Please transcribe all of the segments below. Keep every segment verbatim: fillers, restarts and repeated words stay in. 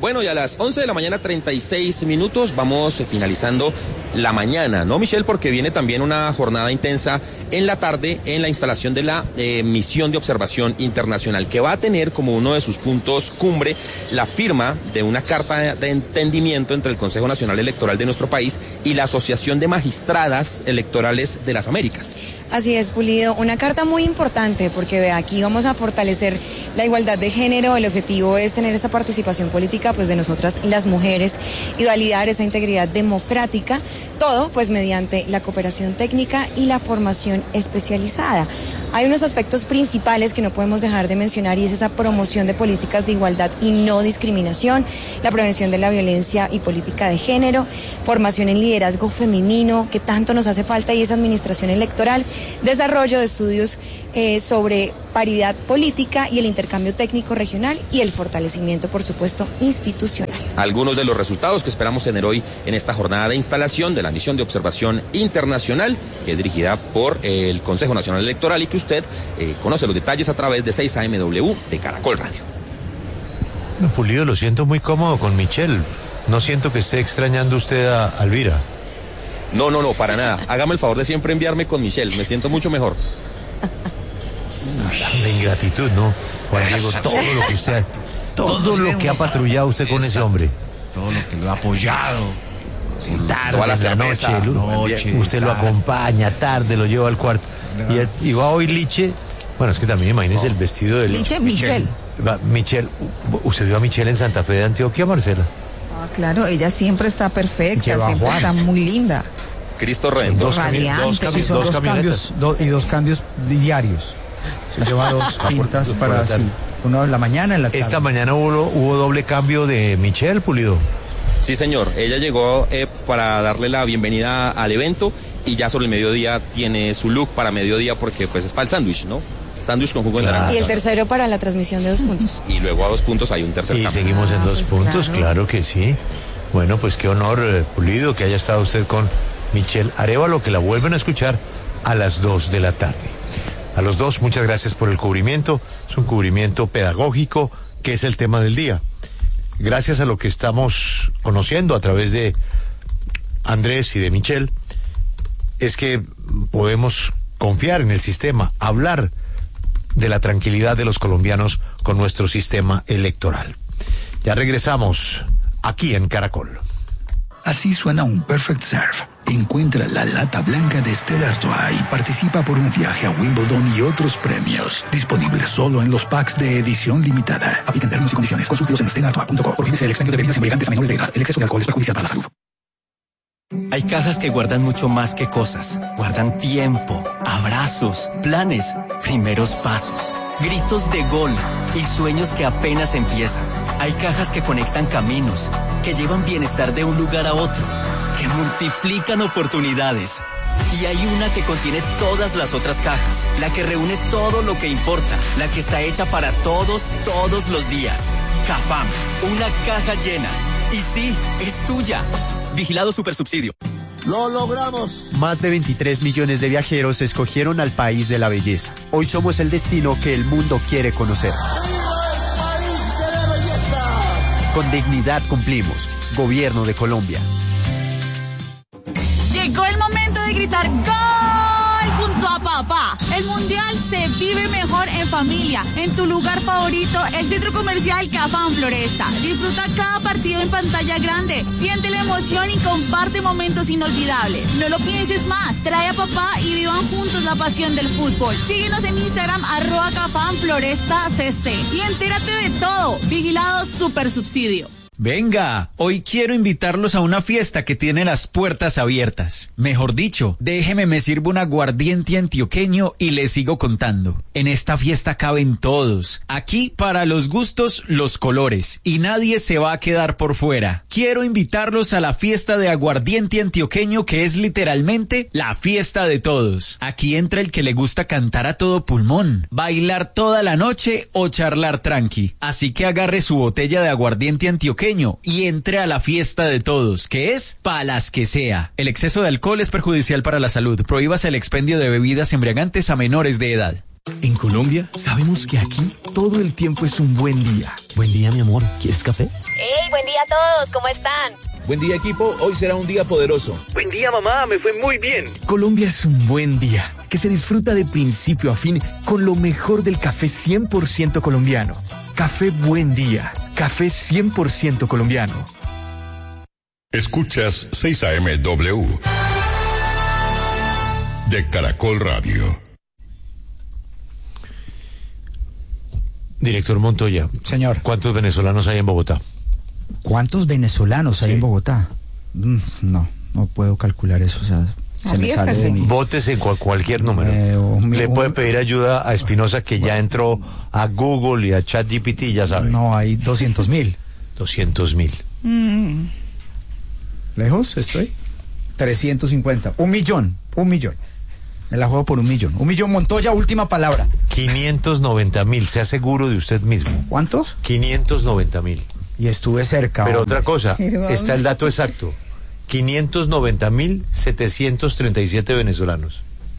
Bueno, y a las once de la mañana, treinta y seis minutos, vamos finalizando la mañana, ¿no, Michelle? Porque viene también una jornada intensa en la tarde en la instalación de la eh, misión de observación internacional, que va a tener como uno de sus puntos cumbre la firma de una carta de entendimiento entre el Consejo Nacional Electoral de nuestro país y la Asociación de Magistradas Electorales de las Américas. Así es, Pulido, una carta muy importante porque ve, aquí vamos a fortalecer la igualdad de género. El objetivo es tener esta participación política pues de nosotras las mujeres y validar esa integridad democrática, todo pues mediante la cooperación técnica y la formación especializada. Hay unos aspectos principales que no podemos dejar de mencionar y es esa promoción de políticas de igualdad y no discriminación, la prevención de la violencia y política de género, formación en liderazgo femenino que tanto nos hace falta y esa administración electoral, desarrollo de estudios eh, sobre paridad política y el intercambio técnico regional y el fortalecimiento, por supuesto, institucional. Algunos de los resultados que esperamos tener hoy en esta jornada de instalación de la misión de observación internacional, que es dirigida por el Consejo Nacional Electoral y que usted eh, conoce los detalles a través de seis A M W de Caracol Radio. No, Pulido, lo siento muy cómodo con Michelle. No siento que esté extrañando usted a Alvira. No, no, no, para nada. Hágame el favor de siempre enviarme con Michelle. Me siento mucho mejor. La ingratitud, ¿no? Juan Diego, todo lo que usted, todo lo que ha patrullado usted con ese hombre. Todo lo que lo ha apoyado. Tarde, la, la noche, noche, usted tarde. Lo acompaña, tarde, lo lleva al cuarto. No. Y, y va hoy Liche. Bueno, es que también imagínese no. el vestido de Liche. Michelle. Michelle. ¿Usted vio a Michelle en Santa Fe de Antioquia, Marcela? Ah, claro, ella siempre está perfecta, siempre Juan. Está muy linda. Cristo Redentor. Dos, radiante. Dos, cami- sí, son dos, dos cambios do, y dos cambios diarios. Se lleva dos pintas para sí, uno en la mañana, en la tarde. Esta mañana hubo, hubo doble cambio de Michelle, Pulido. Sí, señor. Ella llegó eh, para darle la bienvenida al evento y ya sobre el mediodía tiene su look para mediodía porque pues es para el sándwich, ¿no? Sándwich con jugo de naranja. Y el tercero para la transmisión de dos puntos. Y luego a dos puntos hay un tercer Y cambio. seguimos en dos pues puntos, claro. claro que sí. Bueno, pues qué honor, eh, Pulido, que haya estado usted con Michelle Arévalo, que la vuelven a escuchar a las dos de la tarde. A los dos, muchas gracias por el cubrimiento. Es un cubrimiento pedagógico, que es el tema del día. Gracias a lo que estamos conociendo a través de Andrés y de Michelle, es que podemos confiar en el sistema, hablar de la tranquilidad de los colombianos con nuestro sistema electoral. Ya regresamos aquí en Caracol. Así suena un Perfect Serve. Encuentra la lata blanca de Stella Artois y participa por un viaje a Wimbledon y otros premios. Disponible solo en los packs de edición limitada. Aplican términos y condiciones. Consúltelos en stella artois punto co. Prohíbese el expendio de bebidas embriagantes a menores de edad. El exceso de alcohol es perjudicial para la salud. Hay cajas que guardan mucho más que cosas. Guardan tiempo, abrazos, planes, primeros pasos, gritos de gol y sueños que apenas empiezan. Hay cajas que conectan caminos, que llevan bienestar de un lugar a otro, que multiplican oportunidades. Y hay una que contiene todas las otras cajas, la que reúne todo lo que importa, la que está hecha para todos, todos los días. Cafam, una caja llena. Y sí, es tuya. Vigilado Supersubsidio. ¡Lo logramos! Más de veintitrés millones de viajeros escogieron al país de la belleza. Hoy somos el destino que el mundo quiere conocer. ¡Viva el país de la belleza! Con dignidad cumplimos. Gobierno de Colombia. Llegó el momento de gritar ¡Gol! Junto a papá. El mundial se vive mejor en familia. En tu lugar favorito, el centro comercial Cafam Floresta. Disfruta cada partido en pantalla grande. Siente la emoción y comparte momentos inolvidables. No lo pienses más. Trae a papá y vivan juntos la pasión del fútbol. Síguenos en Instagram, arroba Cafam Floresta C C. Y entérate de todo. Vigilado Supersubsidio. Venga, hoy quiero invitarlos a una fiesta que tiene las puertas abiertas. Mejor dicho, déjeme me sirvo un aguardiente antioqueño y les sigo contando. En esta fiesta caben todos. Aquí, para los gustos, los colores. Y nadie se va a quedar por fuera. Quiero invitarlos a la fiesta de aguardiente antioqueño, que es literalmente la fiesta de todos. Aquí entra el que le gusta cantar a todo pulmón, bailar toda la noche o charlar tranqui. Así que agarre su botella de aguardiente antioqueño y entre a la fiesta de todos, que es pa' las que sea. El exceso de alcohol es perjudicial para la salud. Prohíbase el expendio de bebidas embriagantes a menores de edad. En Colombia, sabemos que aquí todo el tiempo es un buen día. Buen día, mi amor. ¿Quieres café? ¡Hey, buen día a todos! ¿Cómo están? Buen día, equipo. Hoy será un día poderoso. Buen día, mamá. Me fue muy bien. Colombia es un buen día que se disfruta de principio a fin con lo mejor del café cien por ciento colombiano. Café Buen Día. Café cien por ciento colombiano. Escuchas seis A M W de Caracol Radio. Director Montoya. Señor. ¿Cuántos venezolanos hay en Bogotá? ¿Cuántos venezolanos hay sí. en Bogotá? Mm, no, no puedo calcular eso, o sea, se me sale de mí. Votes en cu- cualquier número. Eh, un, Le un, puede pedir ayuda a Espinosa, que ya entró a Google y a ChatGPT, ya sabe. No, hay doscientos mil. doscientos mil. Mm. ¿Lejos estoy? trescientos cincuenta. Un millón, un millón. Me la juego por un millón. Un millón, Montoya, última palabra. quinientos noventa mil, sea seguro de usted mismo. ¿Cuántos? quinientos noventa mil. Y estuve cerca. Pero hombre. Otra cosa, está el dato exacto. quinientos noventa mil setecientos treinta y siete venezolanos.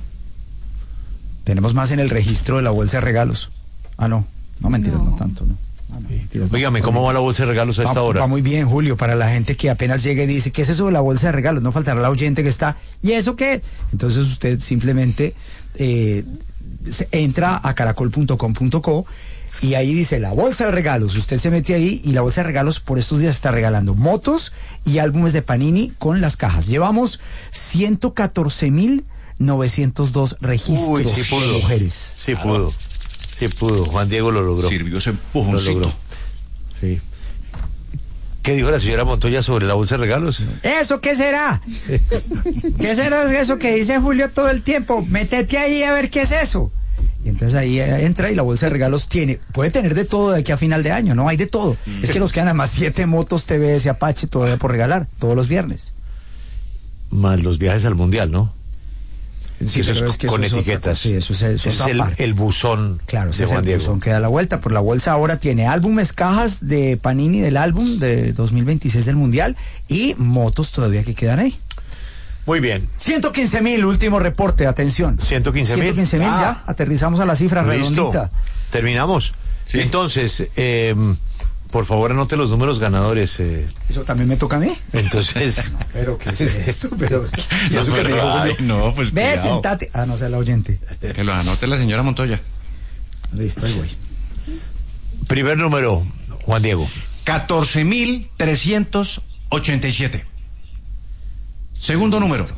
Tenemos más en el registro de la bolsa de regalos. Ah, no. No, mentiras, no, no tanto, no. Ah, no mentiras, Óigame, no. ¿cómo va la bolsa de regalos a esta va, hora? Va muy bien, Julio, para la gente que apenas llega y dice, ¿qué es eso de la bolsa de regalos? No faltará la oyente que está, ¿y eso qué? Entonces usted simplemente eh, entra a caracol punto com punto co y ahí dice la bolsa de regalos. Usted se mete ahí y la bolsa de regalos por estos días está regalando motos y álbumes de Panini con las cajas. Llevamos ciento catorce mil novecientos dos registros. Uy, sí pudo. De mujeres. Sí pudo. Sí pudo. Juan Diego lo logró. Sirvió ese empujoncito. Lo logró. Sí. ¿Qué dijo la señora Montoya sobre la bolsa de regalos? ¿Eso qué será? ¿Qué será eso que dice Julio todo el tiempo? Métete ahí a ver qué es eso. Y entonces ahí entra y la bolsa de regalos tiene, puede tener de todo de aquí a final de año, ¿no? Hay de todo. Es que nos quedan además siete motos T V S Apache todavía por regalar, todos los viernes. Más los viajes al mundial, ¿no? Sí, eso pero es, es que con eso etiquetas. Es, sí, eso es, eso es el, el buzón. Claro, de es Juan el Diego. buzón que da la vuelta. Por la bolsa ahora tiene álbumes, cajas de Panini del álbum de dos mil veintiséis del Mundial y motos todavía que quedan ahí. Muy bien. ciento quince mil, último reporte, atención. ciento quince mil. ciento quince mil, ah. Ya, aterrizamos a la cifra redondita. Terminamos. Sí. Entonces, eh, por favor anote los números ganadores. Eh. ¿Eso también me toca a mí? Entonces. ¿Pero qué es esto? Pero, no, eso que pero, ay, no, pues ve, cuidado. sentate. Ah, no, sea la oyente. Que lo anote la señora Montoya. Listo, ahí voy. Primer número, Juan Diego. catorce mil trescientos ochenta y siete. Segundo Listo. número.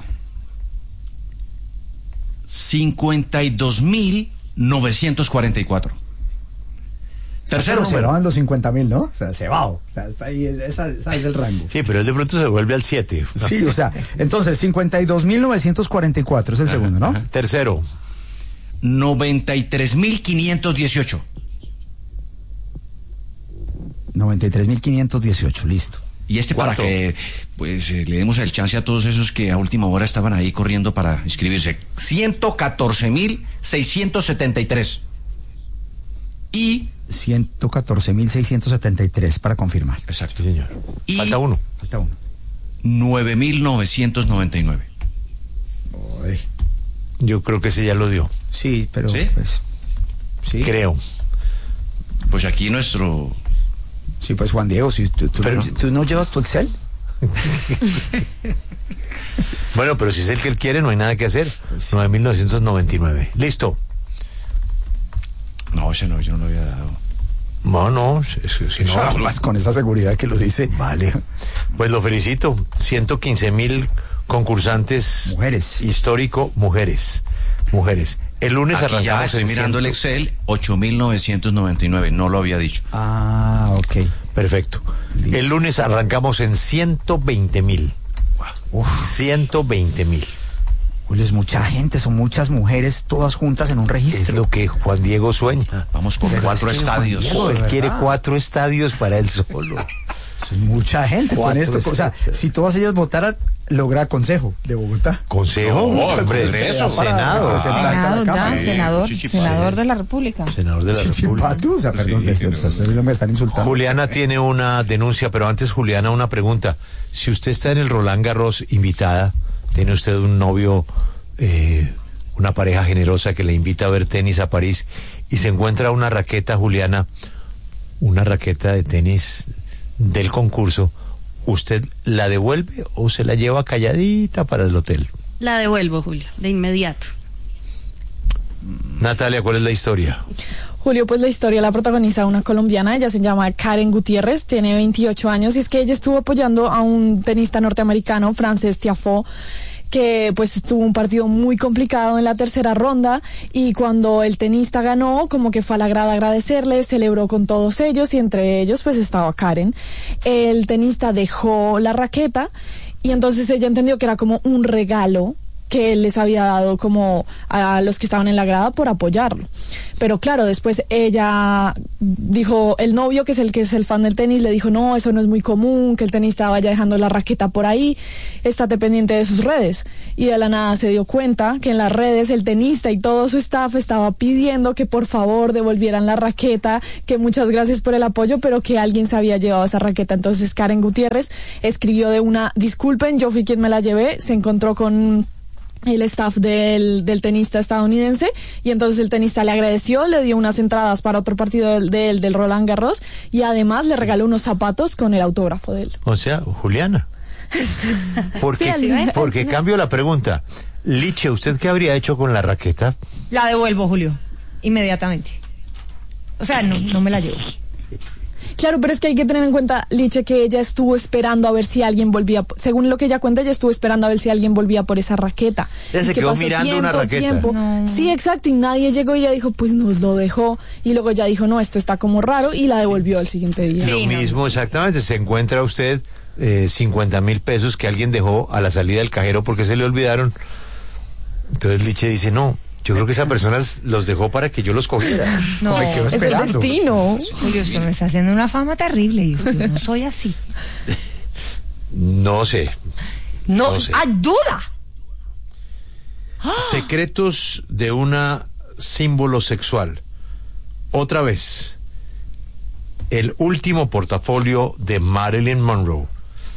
cincuenta y dos mil novecientos cuarenta y cuatro. Tercero número. Se van los cincuenta mil, ¿no? O sea, se va. O sea, está ahí, esa, esa es el rango. Sí, pero él de pronto se vuelve al siete. Sí, o sea, entonces cincuenta y dos mil novecientos cuarenta y cuatro es el ajá, segundo, ¿no? Ajá. Tercero. noventa y tres mil quinientos dieciocho. noventa y tres mil quinientos dieciocho, listo. Y este ¿cuánto? Para que pues eh, le demos el chance a todos esos que a última hora estaban ahí corriendo para inscribirse. ciento catorce mil seiscientos setenta y tres. Y ciento catorce mil seiscientos setenta y tres para confirmar. Exacto. Sí, señor. Y falta uno. Falta uno. nueve mil novecientos noventa y nueve. Uy. Yo creo que ese ya lo dio. Sí, pero ¿sí? Pues, sí. Creo. Pues aquí nuestro... Sí, pues Juan Diego, si tú, tú, pero... ¿tú no llevas tu Excel? Bueno, pero si es el que él quiere, no hay nada que hacer. Pues sí. nueve mil novecientos noventa y nueve. Listo. No, ese no, yo no lo había dado. No, no, es que si no... Hablas con esa seguridad que lo dice. Vale. Pues lo felicito. ciento quince mil concursantes. Mujeres. Histórico, mujeres. Mujeres. El lunes aquí arrancamos. Ya estoy en mirando ciento... el Excel, ocho mil novecientos noventa y nueve, no lo había dicho. Ah, ok. Perfecto. Listo. El lunes arrancamos en ciento veinte mil. Wow. ciento veinte mil. Julio, es mucha gente, son muchas mujeres todas juntas en un registro. Es lo que Juan Diego sueña. Vamos por pero cuatro es estadios. Diego, él quiere cuatro estadios para él solo. Es mucha gente con esto. O sea, si todas ellas votaran, logra consejo de Bogotá. ¿Consejo? No, hombre, Congreso, Senado. Ah, Senado, ya, senador, sí, senador de la República. Senador de la República. O sea, perdón, sí, sí, sí, no me están insultando. Juliana tiene una denuncia, pero antes, Juliana, una pregunta. Si usted está en el Roland Garros invitada, tiene usted un novio... Eh, una pareja generosa que le invita a ver tenis a París y se encuentra una raqueta, Juliana, una raqueta de tenis del concurso, ¿usted la devuelve o se la lleva calladita para el hotel? La devuelvo, Julio, de inmediato. Natalia, ¿cuál es la historia? Julio, pues la historia la protagoniza una colombiana, ella se llama Karen Gutiérrez, tiene veintiocho años y es que ella estuvo apoyando a un tenista norteamericano, Frances Tiafoe, que pues tuvo un partido muy complicado en la tercera ronda y cuando el tenista ganó, como que fue a la grada a agradecerle, celebró con todos ellos y entre ellos pues estaba Karen. El tenista dejó la raqueta y entonces ella entendió que era como un regalo que él les había dado como a los que estaban en la grada por apoyarlo. Pero claro, después ella dijo, el novio, que es el que es el fan del tenis, le dijo, no, eso no es muy común, que el tenista vaya dejando la raqueta por ahí, estate pendiente de sus redes. Y de la nada se dio cuenta que en las redes el tenista y todo su staff estaba pidiendo que por favor devolvieran la raqueta, que muchas gracias por el apoyo, pero que alguien se había llevado esa raqueta. Entonces Karen Gutiérrez escribió de una, disculpen, yo fui quien me la llevé, se encontró con el staff del, del tenista estadounidense y entonces el tenista le agradeció, le dio unas entradas para otro partido del, del, del Roland Garros y además le regaló unos zapatos con el autógrafo de él. O sea, Juliana. Porque, sí, porque cambio la pregunta. Liche, ¿usted qué habría hecho con la raqueta? La devuelvo, Julio, inmediatamente. O sea, no, no me la llevo. Claro, pero es que hay que tener en cuenta, Liche, que ella estuvo esperando a ver si alguien volvía, según lo que ella cuenta, ella estuvo esperando a ver si alguien volvía por esa raqueta. Ella se quedó mirando tiempo, una raqueta. No. Sí, exacto, y nadie llegó y ella dijo, pues nos lo dejó, y luego ella dijo, no, esto está como raro, y la devolvió al siguiente día. Lo sí, mismo, no. Exactamente, se encuentra usted eh, cincuenta mil pesos que alguien dejó a la salida del cajero porque se le olvidaron. Entonces Liche dice, no, yo creo que esa persona los dejó para que yo los cogiera. No, me quedo es esperando. el destino. Julio, usted me está haciendo una fama terrible y yo no soy así. No sé. No, no sé. ¡Hay duda! Secretos de una símbolo sexual. Otra vez, el último portafolio de Marilyn Monroe.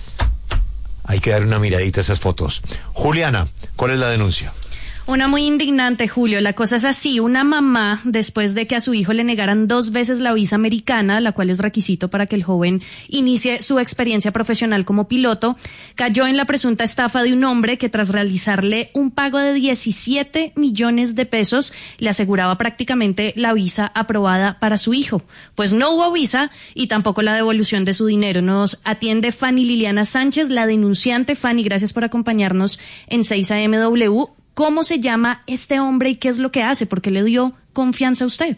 Hay que dar una miradita a esas fotos. Juliana, ¿cuál es la denuncia? Una muy indignante, Julio. La cosa es así. Una mamá, después de que a su hijo le negaran dos veces la visa americana, la cual es requisito para que el joven inicie su experiencia profesional como piloto, cayó en la presunta estafa de un hombre que tras realizarle un pago de diecisiete millones de pesos, le aseguraba prácticamente la visa aprobada para su hijo. Pues no hubo visa y tampoco la devolución de su dinero. Nos atiende Fanny Liliana Sánchez, la denunciante. Fanny, gracias por acompañarnos en seis A M W. ¿Cómo se llama este hombre y qué es lo que hace? ¿Por qué le dio confianza a usted?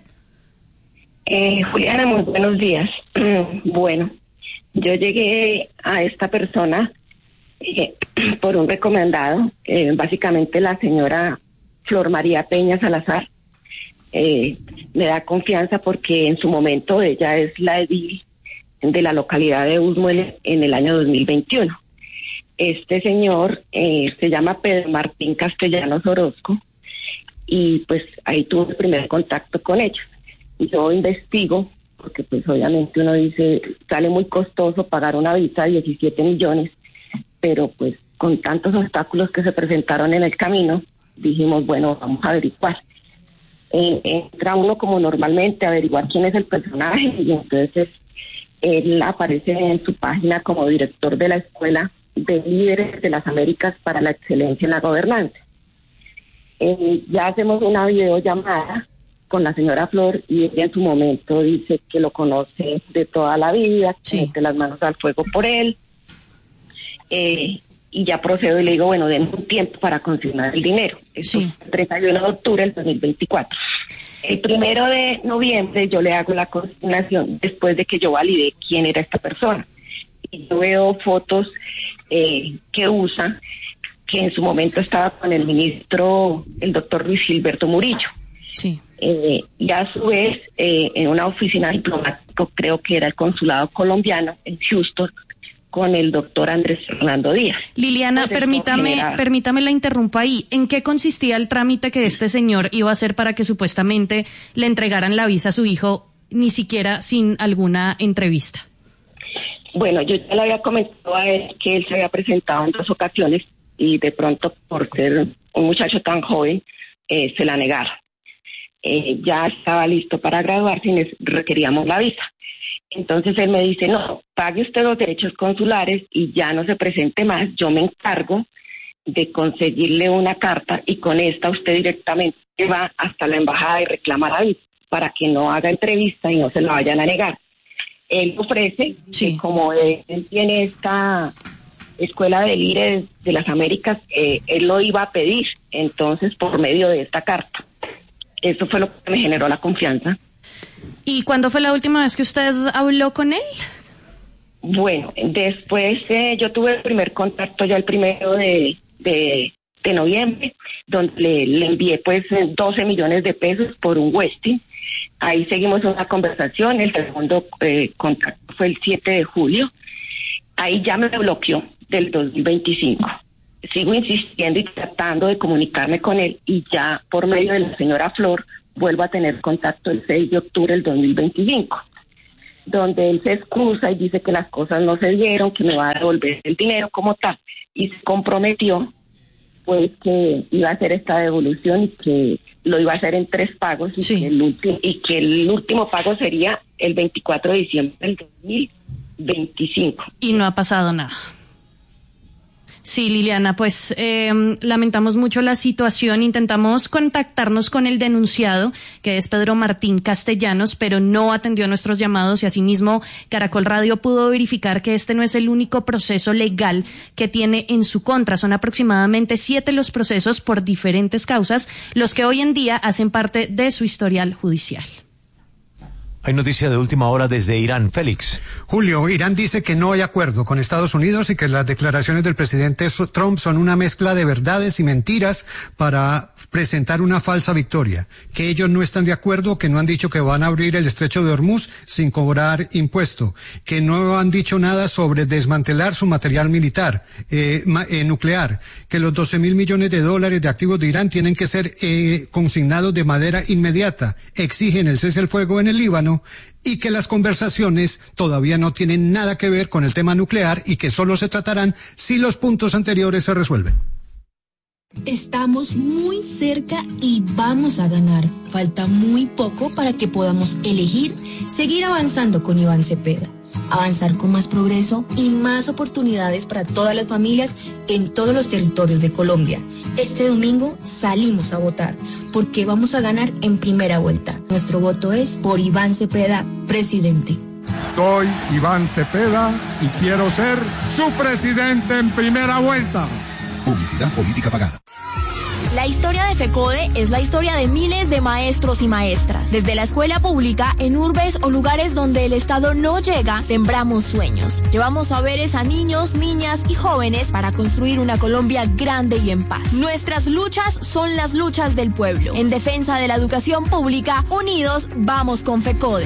Eh, Juliana, muy buenos días. Bueno, yo llegué a esta persona eh, por un recomendado, eh, básicamente la señora Flor María Peña Salazar. Eh, me da confianza porque en su momento ella es la edil de la localidad de Usmuel en el año dos mil veintiuno. Este señor eh, se llama Pedro Martín Castellanos Orozco y pues ahí tuve el primer contacto con ellos. Yo investigo, porque pues obviamente uno dice, sale muy costoso pagar una visa de diecisiete millones, pero pues con tantos obstáculos que se presentaron en el camino, dijimos, bueno, vamos a averiguar. Eh, entra uno como normalmente a averiguar quién es el personaje y entonces él aparece en su página como director de la escuela de líderes de las Américas para la excelencia en la gobernanza. Eh, ya hacemos una videollamada con la señora Flor y ella en su momento dice que lo conoce de toda la vida, que sí. mete las manos al fuego por él, eh, y ya procedo y le digo, bueno, denme un tiempo para confirmar el dinero. Esto sí. es el treinta y uno de octubre del dos mil veinticuatro. El primero de noviembre yo le hago la consignación después de que yo validé quién era esta persona. Y yo veo fotos eh, que usa, que en su momento estaba con el ministro, el doctor Luis Gilberto Murillo. Sí. Eh, y a su vez, eh, en una oficina diplomática, creo que era el consulado colombiano en Houston, con el doctor Andrés Fernando Díaz. Liliana, Entonces, permítame, general... permítame la interrumpo ahí. ¿En qué consistía el trámite que este señor iba a hacer para que supuestamente le entregaran la visa a su hijo, ni siquiera sin alguna entrevista? Bueno, yo ya le había comentado a él que él se había presentado en dos ocasiones y de pronto por ser un muchacho tan joven, eh, se la negaron. Eh, ya estaba listo para graduarse y nes- requeríamos la visa. Entonces él me dice, no, pague usted los derechos consulares y ya no se presente más, yo me encargo de conseguirle una carta y con esta usted directamente va hasta la embajada y reclama la visa para que no haga entrevista y no se la vayan a negar. Él ofrece sí. que como él, él tiene esta escuela de líderes de las Américas, eh, él lo iba a pedir, entonces por medio de esta carta. Eso fue lo que me generó la confianza. ¿Y cuándo fue la última vez que usted habló con él? Bueno, después eh, yo tuve el primer contacto ya el primero de, de, de noviembre, donde le, le envié pues doce millones de pesos por un Westin. Ahí seguimos una conversación, el segundo eh, contacto fue el siete de julio. Ahí ya me bloqueó del dos mil veinticinco. Sigo insistiendo y tratando de comunicarme con él y ya por medio de la señora Flor vuelvo a tener contacto el seis de octubre del dos mil veinticinco, donde él se excusa y dice que las cosas no se dieron, que me va a devolver el dinero como tal, y se comprometió pues que iba a hacer esta devolución y que lo iba a hacer en tres pagos y, sí. que, el último, y que el último pago sería el veinticuatro de diciembre del dos mil veinticinco. Y no ha pasado nada. Sí, Liliana, pues eh, lamentamos mucho la situación. Intentamos contactarnos con el denunciado, que es Pedro Martín Castellanos, pero no atendió nuestros llamados y asimismo Caracol Radio pudo verificar que este no es el único proceso legal que tiene en su contra. Son aproximadamente siete los procesos por diferentes causas, los que hoy en día hacen parte de su historial judicial. Hay noticia de última hora desde Irán. Félix. Julio, Irán dice que no hay acuerdo con Estados Unidos y que las declaraciones del presidente Trump son una mezcla de verdades y mentiras para presentar una falsa victoria. Que ellos no están de acuerdo, que no han dicho que van a abrir el estrecho de Hormuz sin cobrar impuesto. Que no han dicho nada sobre desmantelar su material militar, eh, eh, nuclear. Que los doce mil millones de dólares de activos de Irán tienen que ser eh, consignados de manera inmediata. Exigen el cese al fuego en el Líbano. Y que las conversaciones todavía no tienen nada que ver con el tema nuclear y que solo se tratarán si los puntos anteriores se resuelven. Estamos muy cerca y vamos a ganar. Falta muy poco para que podamos elegir seguir avanzando con Iván Cepeda. Avanzar con más progreso y más oportunidades para todas las familias en todos los territorios de Colombia. Este domingo salimos a votar porque vamos a ganar en primera vuelta. Nuestro voto es por Iván Cepeda, presidente. Soy Iván Cepeda y quiero ser su presidente en primera vuelta. Publicidad política pagada. La historia de FECODE es la historia de miles de maestros y maestras. Desde la escuela pública, en urbes o lugares donde el Estado no llega, sembramos sueños. Llevamos saberes a niños, niñas y jóvenes para construir una Colombia grande y en paz. Nuestras luchas son las luchas del pueblo. En defensa de la educación pública, unidos, vamos con FECODE.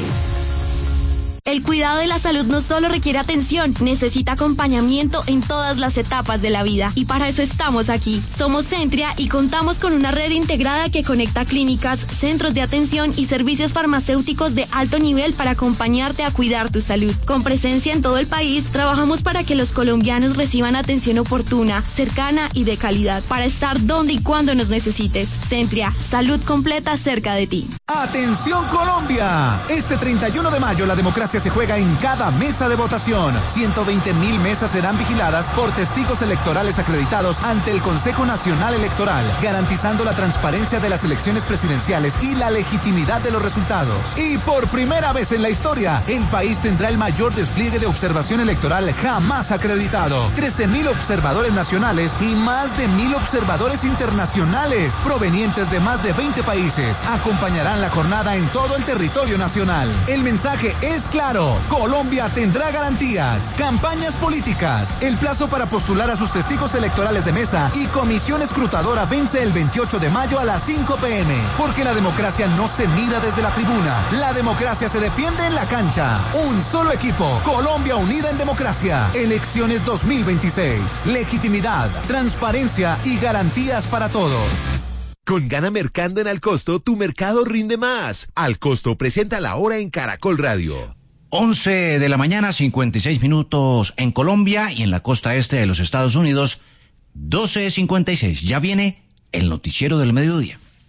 El cuidado de la salud no solo requiere atención, necesita acompañamiento en todas las etapas de la vida. Y para eso estamos aquí. Somos Centria y contamos con una red integrada que conecta clínicas, centros de atención y servicios farmacéuticos de alto nivel para acompañarte a cuidar tu salud. Con presencia en todo el país, trabajamos para que los colombianos reciban atención oportuna, cercana y de calidad, para estar donde y cuando nos necesites. Centria, salud completa cerca de ti. ¡Atención Colombia! Este treinta y uno de mayo la democracia se juega en cada mesa de votación. ciento veinte mil mesas serán vigiladas por testigos electorales acreditados ante el Consejo Nacional Electoral, garantizando la transparencia de las elecciones presidenciales y la legitimidad de los resultados. Y por primera vez en la historia, el país tendrá el mayor despliegue de observación electoral jamás acreditado. trece mil observadores nacionales y más de mil observadores internacionales, provenientes de más de veinte países, acompañarán la jornada en todo el territorio nacional. El mensaje es claro. Colombia tendrá garantías, campañas políticas. El plazo para postular a sus testigos electorales de mesa y comisión escrutadora vence el veintiocho de mayo a las cinco p m Porque la democracia no se mira desde la tribuna. La democracia se defiende en la cancha. Un solo equipo. Colombia unida en democracia. Elecciones dos mil veintiséis. Legitimidad, transparencia y garantías para todos. Con Gana Mercando en Al Costo, tu mercado rinde más. Al Costo presenta la hora en Caracol Radio. once de la mañana, cincuenta y seis minutos en Colombia y en la costa este de los Estados Unidos, doce cincuenta y seis. Ya viene el noticiero del mediodía.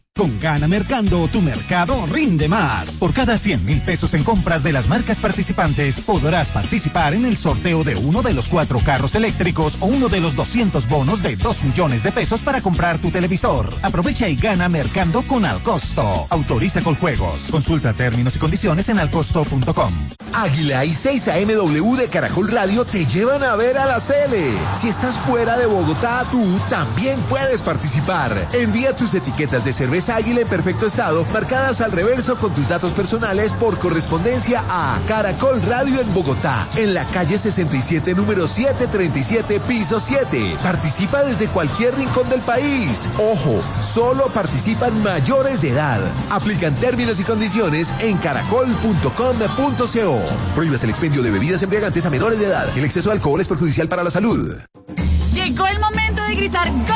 Con Gana Mercando, tu mercado rinde más. Por cada cien mil pesos en compras de las marcas participantes, podrás participar en el sorteo de uno de los cuatro carros eléctricos o uno de los doscientos bonos de dos millones de pesos para comprar tu televisor. Aprovecha y gana Mercando con Alcosto. Autoriza con juegos. Consulta términos y condiciones en alcosto punto com. Águila y seis A M W de Caracol Radio te llevan a ver a la Cele. Si estás fuera de Bogotá, tú también puedes participar. Envía tus etiquetas de cerveza Águila en perfecto estado, marcadas al reverso con tus datos personales por correspondencia a Caracol Radio en Bogotá, en la calle sesenta y siete, número setecientos treinta y siete, piso siete. Participa desde cualquier rincón del país. Ojo, solo participan mayores de edad. Aplican términos y condiciones en caracol punto com punto co. Prohíbas el expendio de bebidas embriagantes a menores de edad. El exceso de alcohol es perjudicial para la salud. Llegó el momento de gritar ¡Gol!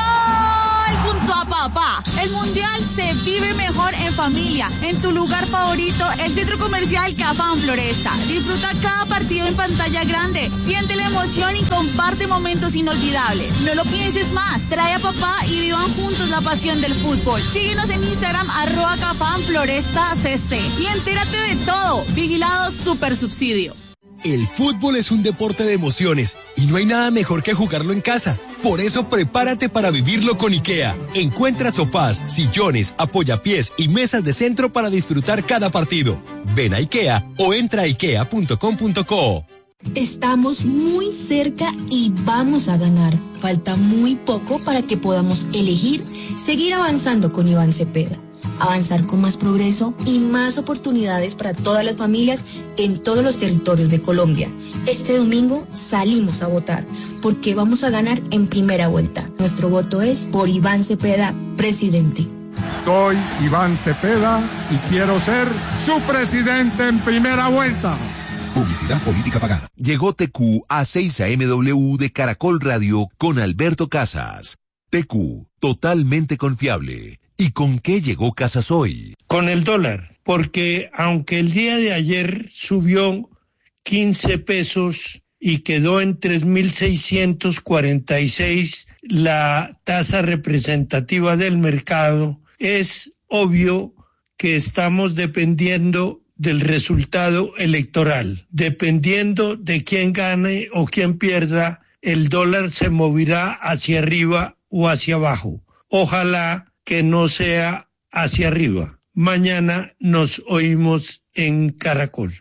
Junto a papá. El mundial se vive mejor en familia. En tu lugar favorito, el centro comercial Cafam Floresta. Disfruta cada partido en pantalla grande. Siente la emoción y comparte momentos inolvidables. No lo pienses más. Trae a papá y vivan juntos la pasión del fútbol. Síguenos en Instagram, arroba Cafam Floresta C C. Y entérate de todo. Vigilado Super Subsidio. El fútbol es un deporte de emociones y no hay nada mejor que jugarlo en casa. Por eso prepárate para vivirlo con IKEA. Encuentra sofás, sillones, apoyapiés y mesas de centro para disfrutar cada partido. Ven a IKEA o entra a ikea punto com punto co. Estamos muy cerca y vamos a ganar. Falta muy poco para que podamos elegir seguir avanzando con Iván Cepeda. Avanzar con más progreso y más oportunidades para todas las familias en todos los territorios de Colombia. Este domingo salimos a votar porque vamos a ganar en primera vuelta. Nuestro voto es por Iván Cepeda, presidente. Soy Iván Cepeda y quiero ser su presidente en primera vuelta. Publicidad política pagada. Llegó T Q a seis A M W de Caracol Radio con Alberto Casas. T Q, totalmente confiable. ¿Y con qué llegó Casas hoy? Con el dólar, porque aunque el día de ayer subió quince pesos y quedó en tres mil seiscientos cuarenta y seis la tasa representativa del mercado, es obvio que estamos dependiendo del resultado electoral. Dependiendo de quién gane o quién pierda, el dólar se moverá hacia arriba o hacia abajo. Ojalá que no sea hacia arriba. Mañana nos oímos en Caracol.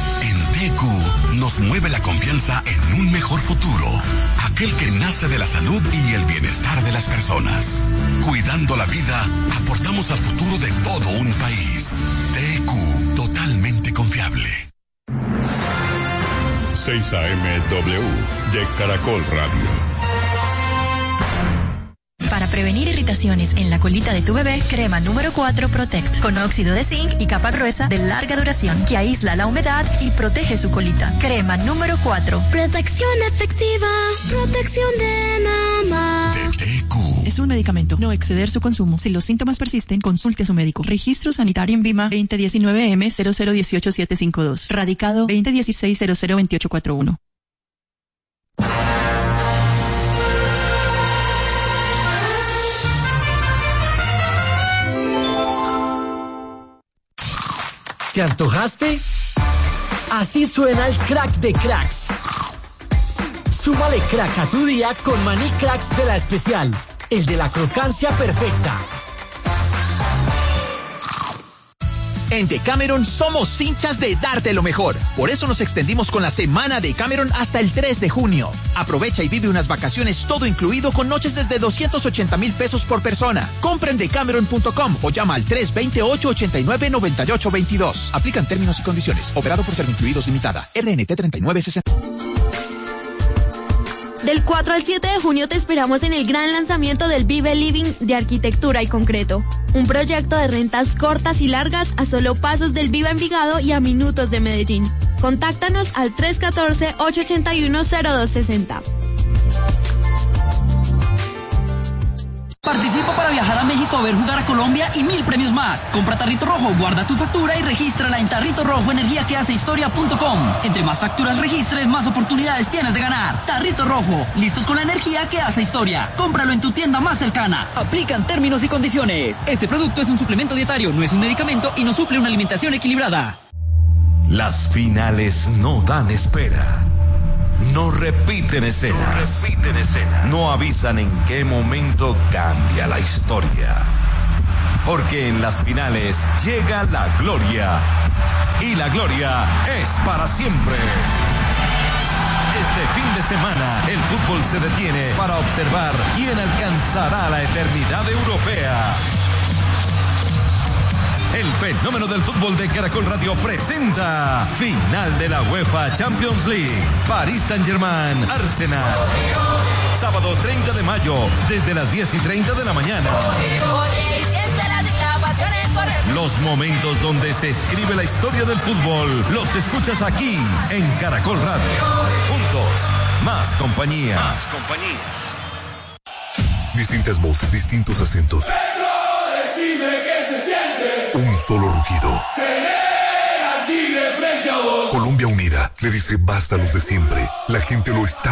En T Q nos mueve la confianza en un mejor futuro, aquel que nace de la salud y el bienestar de las personas. Cuidando la vida, aportamos al futuro de todo un país. T Q, totalmente confiable. seis A M W de Caracol Radio. Para prevenir irritaciones en la colita de tu bebé, crema número cuatro Protect, con óxido de zinc y capa gruesa de larga duración que aísla la humedad y protege su colita. Crema número cuatro. Protección efectiva, protección de mamá. De T Q. Es un medicamento, no exceder su consumo. Si los síntomas persisten, consulte a su médico. Registro sanitario en Vima veinte diecinueve M cero cero dieciocho siete cinco dos. Radicado veinte dieciséis cero cero veintiocho cuarenta y uno. ¿Te antojaste? Así suena el crack de cracks. Súmale crack a tu día con maní cracks de La Especial, el de la crocancia perfecta. En Decameron somos hinchas de darte lo mejor. Por eso nos extendimos con la semana de Decameron hasta el tres de junio. Aprovecha y vive unas vacaciones todo incluido con noches desde doscientos ochenta mil pesos por persona. Compra en decameron punto com o llama al tres dos ocho, ocho nueve, nueve ocho dos dos. Aplican términos y condiciones. Operado por Servincluidos Limitada. R N T treinta y nueve sesenta. Del cuatro al siete de junio te esperamos en el gran lanzamiento del Vive Living de Arquitectura y Concreto. Un proyecto de rentas cortas y largas a solo pasos del Viva Envigado y a minutos de Medellín. Contáctanos al tres uno cuatro, ocho ocho uno, cero dos seis cero. Participa para viajar a México a ver jugar a Colombia y mil premios más. Compra Tarrito Rojo, guarda tu factura y regístrala en Tarrito Rojo Energía que hace historia punto com. Entre más facturas registres, más oportunidades tienes de ganar. Tarrito Rojo, listos con la energía que hace historia. Cómpralo en tu tienda más cercana. Aplican términos y condiciones. Este producto es un suplemento dietario, no es un medicamento y no suple una alimentación equilibrada. Las finales no dan espera. No repiten escenas. No repiten escenas. No avisan en qué momento cambia la historia. Porque en las finales llega la gloria. Y la gloria es para siempre. Este fin de semana el fútbol se detiene para observar quién alcanzará la eternidad europea. El fenómeno del fútbol de Caracol Radio presenta final de la UEFA Champions League. París Saint-Germain, Arsenal. Sábado treinta de mayo, desde las diez y treinta de la mañana. Los momentos donde se escribe la historia del fútbol los escuchas aquí en Caracol Radio. Juntos, más compañía. Más compañía. Distintas voces, distintos acentos. Un solo rugido. Colombia unida le dice basta a los de siempre. La gente lo está